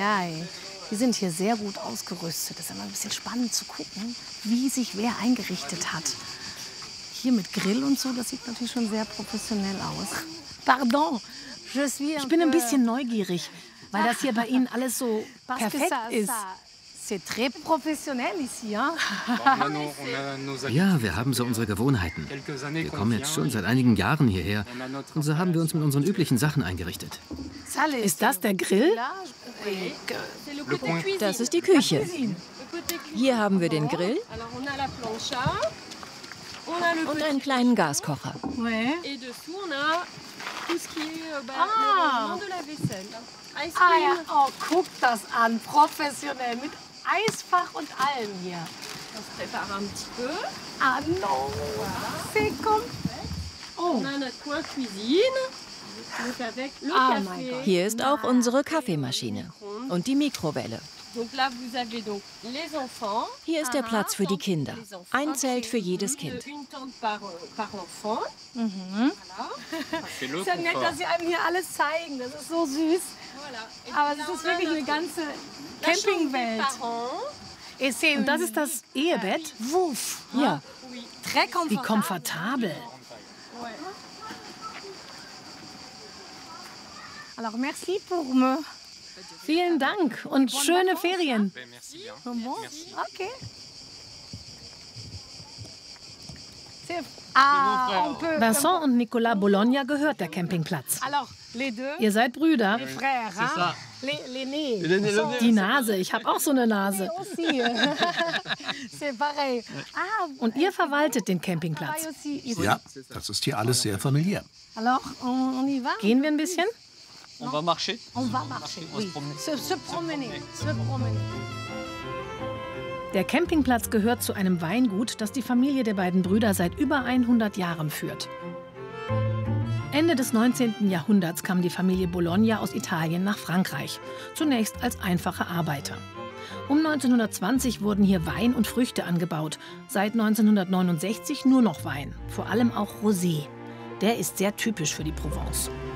ai. Die sind hier sehr gut ausgerüstet. Das ist immer ein bisschen spannend zu gucken, wie sich wer eingerichtet hat. Hier mit Grill und so, das sieht natürlich schon sehr professionell aus. Pardon, ich bin ein bisschen neugierig, weil das hier bei Ihnen alles so perfekt ist. C'est très professionnel ici, hein? Ja, wir haben so unsere Gewohnheiten. Wir kommen jetzt schon seit einigen Jahren hierher. Und so haben wir uns mit unseren üblichen Sachen eingerichtet. Ist das der Grill? Das ist die Küche. Hier haben wir den Grill und einen kleinen Gaskocher. Ja. Oh, guck das an, professionell, mit Eisfach und allem hier. Ah non, c'est comme... Oh. Hier ist auch unsere Kaffeemaschine und die Mikrowelle. Hier ist der Platz für die Kinder. Ein Zelt für jedes Kind. Ist ja nett, dass Sie einem hier alles zeigen. Das ist so süß. Aber es ist wirklich eine ganze Campingwelt. Und das ist das Ehebett? Wuff. Ja. Wie komfortabel. Alors, merci pour me. Vielen Dank und schöne Ferien. Okay. Vincent und Nicolas Bologna gehört der Campingplatz. Ihr seid Brüder. Die Nase, ich habe auch so eine Nase. Und ihr verwaltet den Campingplatz. Ja, das ist hier alles sehr familiär. Gehen wir ein bisschen? On va marcher. On va marcher, oui. Se promener. Der Campingplatz gehört zu einem Weingut, das die Familie der beiden Brüder seit über 100 Jahren führt. Ende des 19. Jahrhunderts kam die Familie Bologna aus Italien nach Frankreich, zunächst als einfache Arbeiter. Um 1920 wurden hier Wein und Früchte angebaut, seit 1969 nur noch Wein, vor allem auch Rosé. Der ist sehr typisch für die Provence.